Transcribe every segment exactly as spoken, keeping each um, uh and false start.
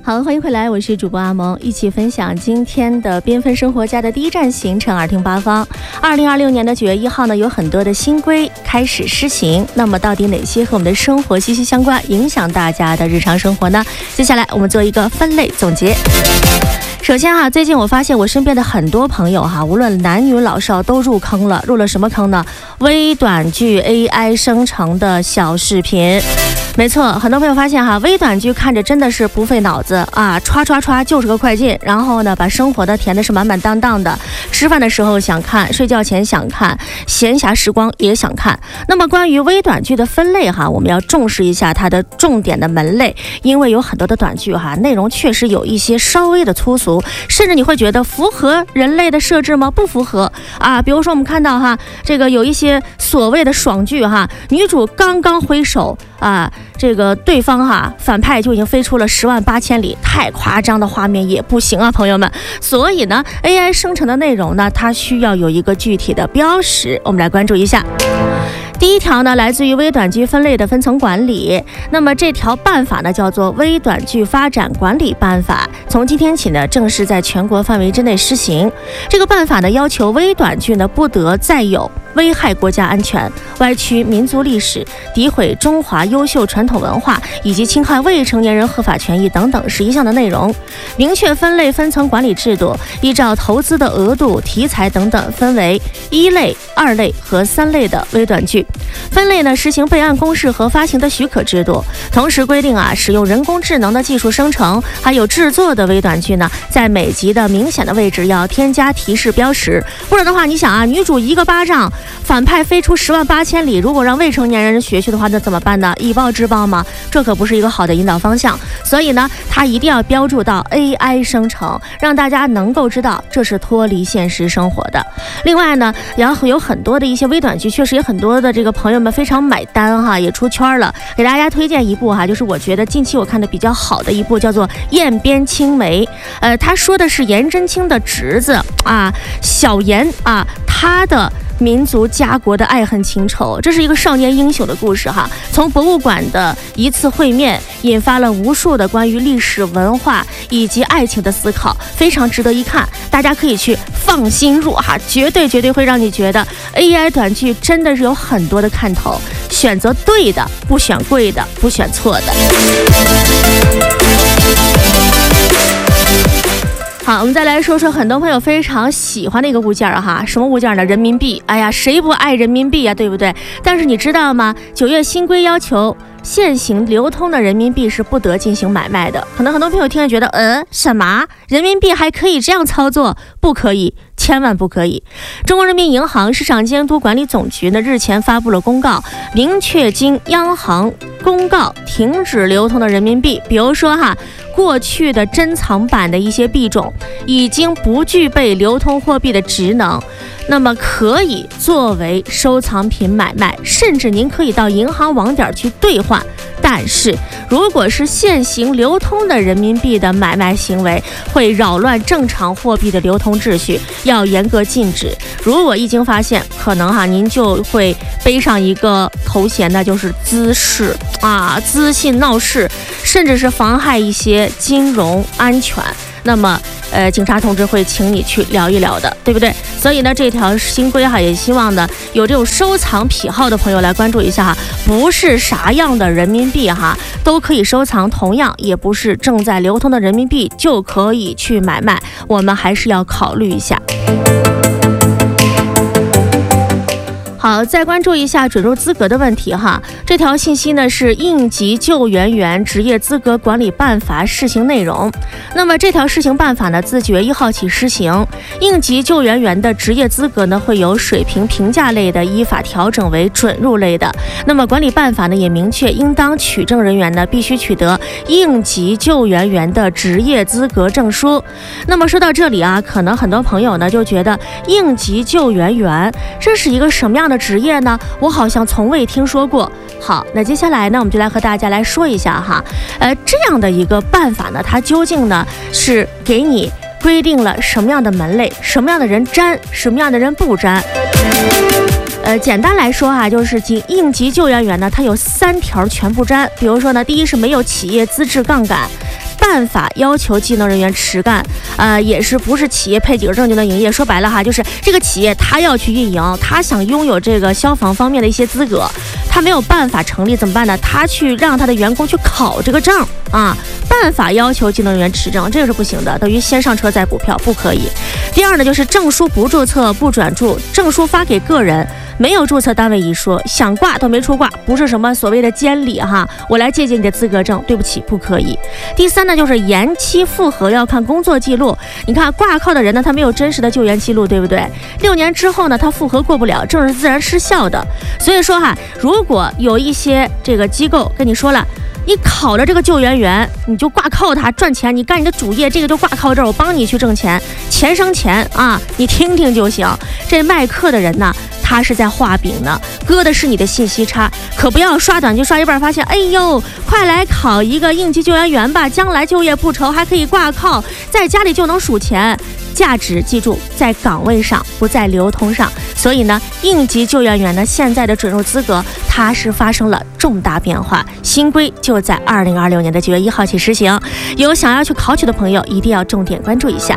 好，欢迎回来，我是主播阿萌，一起分享今天的缤纷生活家的第一站行程，耳听八方。二零二六年的九月一号呢，有很多的新规开始施行，那么到底哪些和我们的生活息息相关，影响大家的日常生活呢？接下来我们做一个分类总结。首先哈，最近我发现我身边的很多朋友哈，无论男女老少都入坑了，入了什么坑呢？微短剧 A I 生成的小视频。没错，很多朋友发现哈，微短剧看着真的是不费脑子啊，歘歘歘就是个快进，然后呢，把生活的填的是满满当当的。吃饭的时候想看，睡觉前想看，闲暇时光也想看。那么关于微短剧的分类哈，我们要重视一下它的重点的门类，因为有很多的短剧哈，内容确实有一些稍微的粗俗，甚至你会觉得符合人类的设置吗？不符合啊。比如说我们看到哈，这个有一些所谓的爽剧哈，女主刚刚挥手啊，这个对方哈反派就已经飞出了十万八千里，太夸张的画面也不行啊，朋友们。所以呢 A I 生成的内容呢，它需要有一个具体的标识，我们来关注一下。第一条呢，来自于微短剧分类的分层管理。那么这条办法呢，叫做微短剧发展管理办法，从今天起呢，正式在全国范围之内施行。这个办法呢，要求微短剧呢，不得再有危害国家安全、歪曲民族历史、诋毁中华优秀传统文化以及侵害未成年人合法权益等等十一项的内容。明确分类分层管理制度，依照投资的额度、题材等等，分为一类、二类和三类的微短剧。分类呢，实行备案公示和发行的许可制度，同时规定啊，使用人工智能的技术生成还有制作的微短剧呢，在每集的明显的位置要添加提示标识，不然的话，你想啊，女主一个巴掌，反派飞出十万八千里，如果让未成年人学去的话，那怎么办呢？以暴制暴吗？这可不是一个好的引导方向。所以呢，它一定要标注到 A I 生成，让大家能够知道这是脱离现实生活的。另外呢，也有很多的一些微短剧，确实也很多的这个朋友们非常买单哈，也出圈了。给大家推荐一部哈，就是我觉得近期我看的比较好的一部，叫做《雁边青梅》。呃，他说的是颜真卿的侄子啊，小颜啊，他的民族家国的爱恨情仇，这是一个少年英雄的故事哈。从博物馆的一次会面，引发了无数的关于历史文化以及爱情的思考，非常值得一看。大家可以去放心入哈，绝对绝对会让你觉得 A I 短剧真的是有很多的看头，选择对的，不选贵的，不选错的。好，我们再来说说很多朋友非常喜欢的一个物件哈，什么物件呢？人民币。哎呀，谁不爱人民币呀，对不对？但是你知道吗？九月新规要求，现行流通的人民币是不得进行买卖的。可能很多朋友听了觉得，呃，什么？人民币还可以这样操作？不可以，千万不可以。中国人民银行市场监督管理总局呢日前发布了公告，明确经央行公告停止流通的人民币，比如说哈，过去的珍藏版的一些币种已经不具备流通货币的职能，那么可以作为收藏品买卖，甚至您可以到银行网点去兑换。但是如果是现行流通的人民币的买卖行为，会扰乱正常货币的流通秩序，要严格禁止。如果一经发现，可能哈您就会背上一个头衔，那就是滋事啊，滋信闹事，甚至是妨害一些金融安全。那么呃，警察同志会请你去聊一聊的，对不对？所以呢，这条新规哈，也希望呢有这种收藏癖好的朋友来关注一下哈，不是啥样的人民币哈都可以收藏，同样也不是正在流通的人民币就可以去买卖，我们还是要考虑一下。好，再关注一下准入资格的问题哈。这条信息呢是应急救援员职业资格管理办法试行内容。那么这条试行办法呢，自九月一号起施行。应急救援员的职业资格呢，会由水平评价类的依法调整为准入类的。那么管理办法呢也明确，应当取证人员呢必须取得应急救援员的职业资格证书。那么说到这里啊，可能很多朋友呢就觉得应急救援员这是一个什么样的职业呢？我好像从未听说过。好，那接下来呢，我们就来和大家来说一下哈，呃，这样的一个办法呢，它究竟呢是给你规定了什么样的门类，什么样的人沾，什么样的人不沾。呃，简单来说哈，就是应急救援员呢，它有三条全部沾。比如说呢，第一是没有企业资质杠杆。 办法要求技能人员实干，呃，也是不是企业配几个证就能营业。说白了哈，就是这个企业他要去运营，他想拥有这个消防方面的一些资格，他没有办法成立怎么办呢？他去让他的员工去考这个证啊，办法要求技能人员持证，这个是不行的，等于先上车再补票，不可以。第二呢，就是证书不注册不转注，证书发给个人，没有注册单位一说，想挂都没处挂，不是什么所谓的监理哈，我来借鉴你的资格证，对不起，不可以。第三呢，就是延期复核要看工作记录，你看挂靠的人呢，他没有真实的救援记录，对不对？六年之后呢，他复核过不了，证是自然失效的。所以说哈，如果有一些这个机构跟你说了，你考了这个救援员，你就挂靠他赚钱，你干你的主业，这个就挂靠这儿，我帮你去挣钱，钱生钱啊，你听听就行。这卖课的人呢，他是在画饼呢，割的是你的信息差，可不要刷短剧刷一半发现，哎呦，快来考一个应急救援员吧，将来就业不愁，还可以挂靠，在家里就能数钱。价值记住在岗位上，不在流通上。所以呢，应急救援员呢现在的准入资格它是发生了重大变化，新规就在二零二六年的九月一号起实行。有想要去考取的朋友，一定要重点关注一下。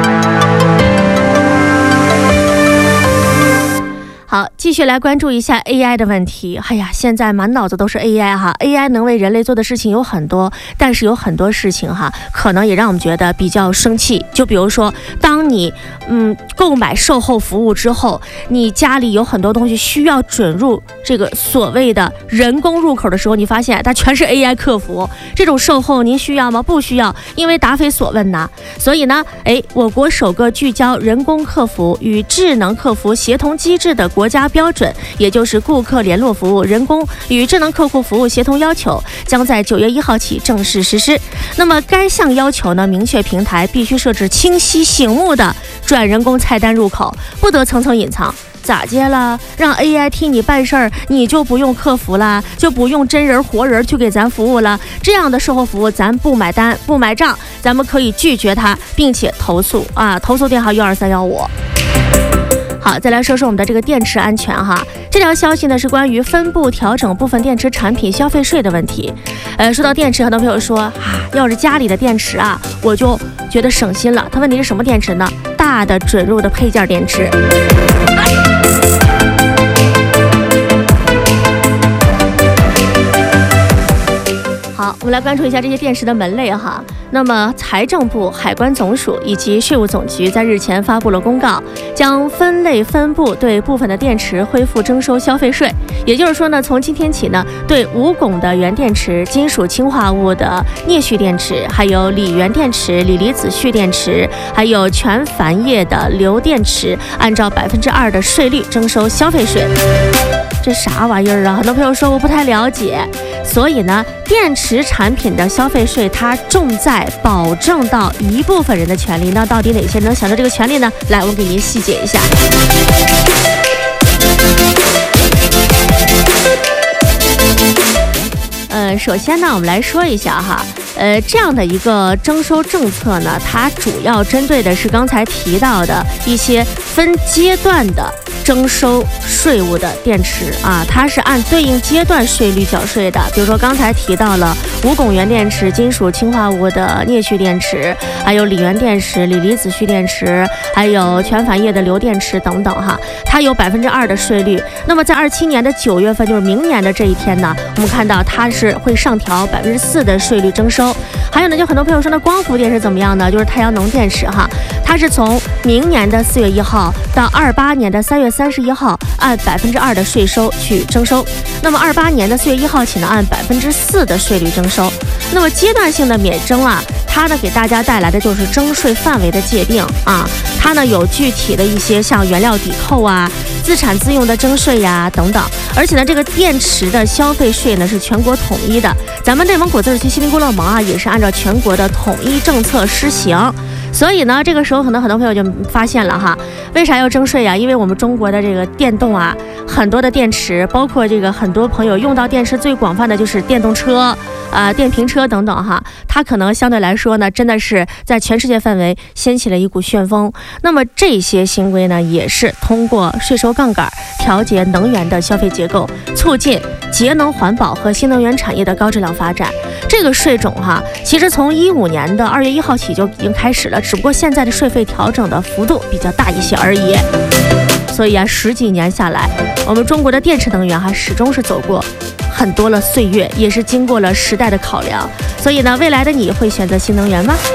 好，继续来关注一下 A I 的问题。哎呀，现在满脑子都是 A I 哈 ，A I 能为人类做的事情有很多，但是有很多事情哈，可能也让我们觉得比较生气。就比如说，当你嗯购买售后服务之后，你家里有很多东西需要准入这个所谓的人工入口的时候，你发现它全是 A I 客服。这种售后您需要吗？不需要，因为答非所问呐。所以呢，哎，我国首个聚焦人工客服与智能客服协同机制的国家标准，也就是顾客联络服务人工与智能客户服务协同要求，将在九月一号起正式实施。那么该项要求呢，明确平台必须设置清晰醒目的转人工菜单入口，不得层层隐藏。咋接了？让 A I 替你办事儿，你就不用客服啦，就不用真人活人去给咱服务了。这样的售后服务咱不买单不买账，咱们可以拒绝它，并且投诉啊！投诉电话幺二三幺五。好，再来说说我们的这个电池安全哈。这条消息呢是关于分步调整部分电池产品消费税的问题。呃，说到电池，很多朋友说啊，要是家里的电池啊，我就觉得省心了。它问题是什么电池呢？大的准入的配件电池。好，我们来关注一下这些电池的门类哈。那么，财政部、海关总署以及税务总局在日前发布了公告，将分类分步对部分的电池恢复征收消费税。也就是说呢，从今天起呢，对无汞的原电池、金属氢化物的镍蓄电池，还有锂原电池、锂离子蓄电池，还有全钒液的硫电池，按照百分之二的税率征收消费税。这啥玩意儿啊？很多朋友说我不太了解。所以呢，电池产品的消费税它重在保证到一部分人的权利。那到底哪些人能享受这个权利呢？来，我给您细解一下。呃，首先呢，我们来说一下哈，呃，这样的一个征收政策呢，它主要针对的是刚才提到的一些分阶段的征收税务的电池啊，它是按对应阶段税率缴税的。比如说刚才提到了无汞原电池、金属氢化物的镍蓄电池，还有锂原电池、锂离子蓄电池，还有全钒液的硫电池等等哈，它有百分之二的税率。那么在二七年的九月份，就是明年的这一天呢，我们看到它是会上调百分之四的税率征收。还有呢，就很多朋友说，那光伏电池怎么样呢？就是太阳能电池哈，它是从明年的四月一号到二八年的三月三十一号按百分之二的税收去征收。那么二八年的四月一号起呢，按百分之四的税率征收。那么阶段性的免征啊，它呢给大家带来的就是征税范围的界定啊，它呢有具体的一些像原料抵扣啊、自产自用的征税呀等等。而且呢，这个电池的消费税呢是全国统一的，咱们内蒙古自治区锡林郭勒盟啊也是按照全国的统一政策施行。 所以呢，这个时候可能很多朋友就发现了哈，为啥要征税呀？因为我们中国的这个电动啊，很多的电池，包括这个很多朋友用到电池最广泛的就是电动车啊、呃、电瓶车等等哈，它可能相对来说呢，真的是在全世界范围掀起了一股旋风。那么这些新规呢，也是通过税收杠杆调节能源的消费结构，促进节能环保和新能源产业的高质量发展。这个税种哈，其实从一五年的二月一号起就已经开始了，只不过现在的税费调整的幅度比较大一些而已。所以啊，十几年下来，我们中国的电池能源哈，始终是走过很多了岁月，也是经过了时代的考量。所以呢，未来的你会选择新能源吗？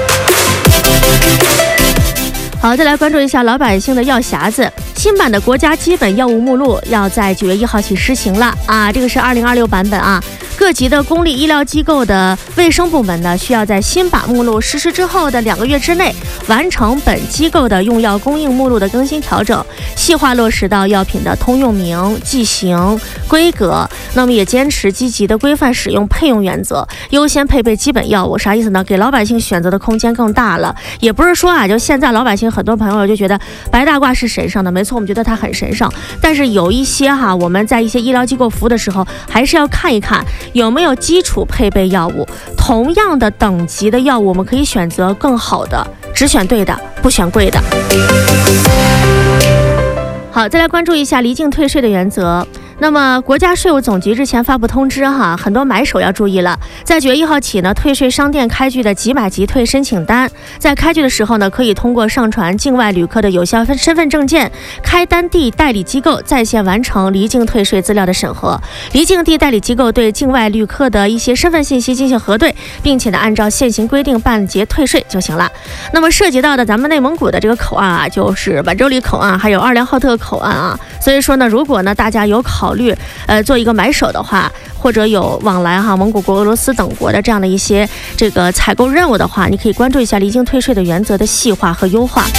好，再来关注一下老百姓的药匣子。新版的国家基本药物目录要在九月一号起施行了啊，这个是二零二六版本啊。各级的公立医疗机构的卫生部门呢，需要在新版目录实施之后的两个月之内，完成本机构的用药供应目录的更新调整，细化落实到药品的通用名、剂型、规格。那么也坚持积极的规范使用配用原则，优先配备基本药物。啥意思呢？给老百姓选择的空间更大了。也不是说啊，就现在老百姓很多朋友就觉得白大褂是神圣的，没错，我们觉得它很神圣。但是有一些哈，我们在一些医疗机构服务的时候，还是要看一看有没有基础配备药物。同样的等级的药物，我们可以选择更好的，只选对的，不选贵的。好，再来关注一下离境退税的原则。那么国家税务总局日前发布通知哈，很多买手要注意了。在九月一号起呢，退税商店开具的即买即退申请单，在开具的时候呢，可以通过上传境外旅客的有效身份证件，开单地代理机构在线完成离境退税资料的审核。离境地代理机构对境外旅客的一些身份信息进行核对，并且呢按照现行规定办结退税就行了。那么涉及到的咱们内蒙古的这个口岸啊，就是满洲里口岸，还有二良浩特口岸啊。所以说呢，如果呢大家有考虑呃做一个买手的话，或者有往来哈蒙古国、俄罗斯等国的这样的一些这个采购任务的话，你可以关注一下离境退税的原则的细化和优化。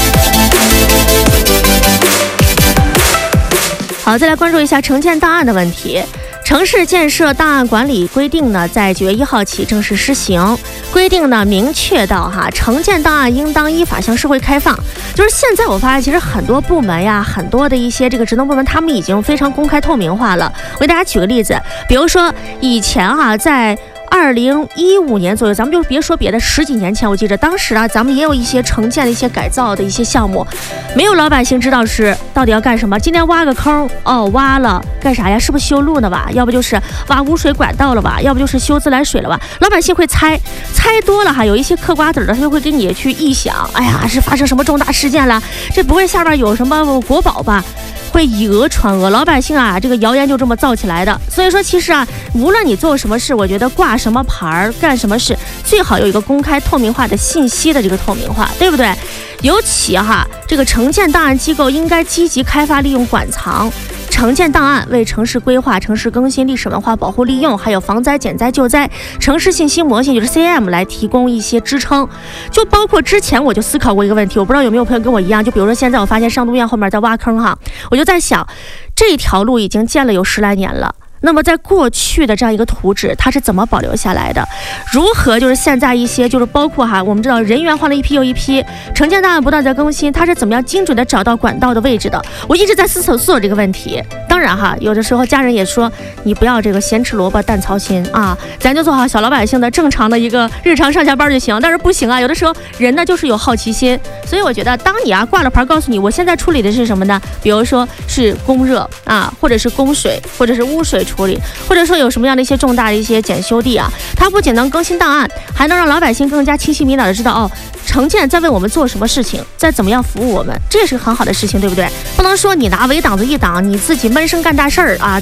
好，再来关注一下城建档案的问题。城市建设档案管理规定呢，在九月一号起正式施行。规定呢，明确到哈，城建档案应当依法向社会开放。就是现在我发现，其实很多部门呀，很多的一些这个职能部门，他们已经非常公开透明化了。我给大家举个例子，比如说以前哈，在二零一五年左右，咱们就别说别的，十几年前，我记着当时啊，咱们也有一些城建的一些改造的一些项目，没有老百姓知道是到底要干什么。今天挖个坑，哦，挖了干啥呀？是不是修路呢吧？要不就是挖污水管道了吧？要不就是修自来水了吧？老百姓会猜，猜多了哈，有一些嗑瓜子的，他就会给你去臆想，哎呀，是发生什么重大事件了？这不会下边有什么国宝吧？会以讹传讹，老百姓啊，这个谣言就这么造起来的。所以说，其实啊，无论你做什么事，我觉得挂什么牌儿，干什么事，最好有一个公开透明化的信息的这个透明化，对不对？尤其哈，这个城建档案机构应该积极开发利用馆藏城建档案，为城市规划、城市更新、历史文化保护利用，还有防灾减灾救灾、城市信息模型，就是 C M 来提供一些支撑。就包括之前我就思考过一个问题，我不知道有没有朋友跟我一样，就比如说现在我发现上都院后面在挖坑哈，我就在想，这条路已经建了有十来年了。那么在过去的这样一个图纸，它是怎么保留下来的？如何就是现在一些就是包括哈，我们知道人员换了一批又一批，城建档案不断在更新，它是怎么样精准的找到管道的位置的？我一直在思索思索这个问题。当然哈，有的时候家人也说你不要这个咸吃萝卜淡操心啊，咱就做好小老百姓的正常的一个日常上下班就行。但是不行啊，有的时候人呢就是有好奇心，所以我觉得当你啊挂了牌告诉你我现在处理的是什么呢？比如说是供热啊，或者是供水，或者是污水处理，或者说有什么样的一些重大的一些检修地啊，它不仅能更新档案，还能让老百姓更加清晰明了的知道哦，城建在为我们做什么事情，在怎么样服务我们，这也是很好的事情，对不对？不能说你拿围挡子一挡，你自己闷声干大事儿啊。